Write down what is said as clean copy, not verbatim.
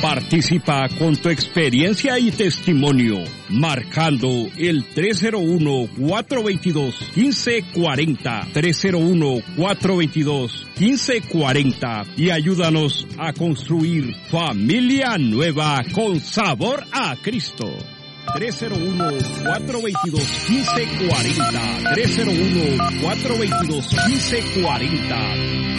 Participa con tu experiencia y testimonio, marcando el 301-422-1540, 301-422-1540 y ayúdanos a construir familia nueva con sabor a Cristo. 301-422-1540, 301-422-1540.